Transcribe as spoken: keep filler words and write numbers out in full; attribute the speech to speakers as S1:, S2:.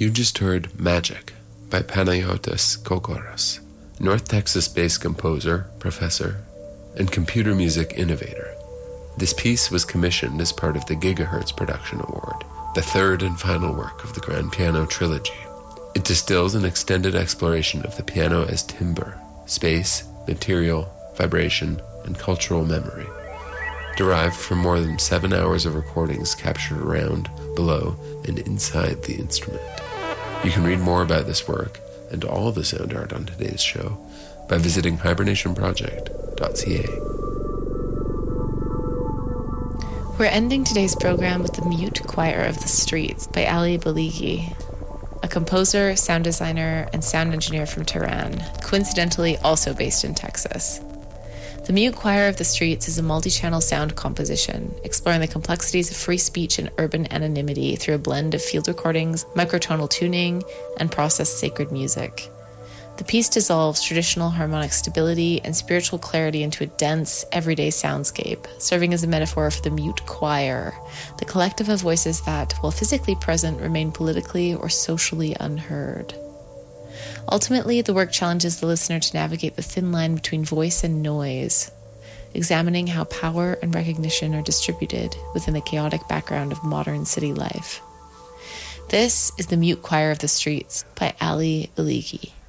S1: You just heard Magic by Panayotis Kokoros, North Texas-based composer, professor, and computer music innovator. This piece was commissioned as part of the Gigahertz Production Award, the third and final work of the Grand Piano Trilogy. It distills an extended exploration of the piano as timbre, space, material, vibration, and cultural memory, derived from more than seven hours of recordings captured around, below, and inside the instrument. You can read more about this work and all the sound art on today's show by visiting hibernation project dot c a.
S2: We're ending today's program with The Mute Choir of the Streets by Ali Baligi, a composer, sound designer, and sound engineer from Tehran, coincidentally also based in Texas. The Mute Choir of the Streets is a multi-channel sound composition, exploring the complexities of free speech and urban anonymity through a blend of field recordings, microtonal tuning, and processed sacred music. The piece dissolves traditional harmonic stability and spiritual clarity into a dense, everyday soundscape, serving as a metaphor for the mute choir, the collective of voices that, while physically present, remain politically or socially unheard. Ultimately, the work challenges the listener to navigate the thin line between voice and noise, examining how power and recognition are distributed within the chaotic background of modern city life. This is The Mute Choir of the Streets by Ali Baligi.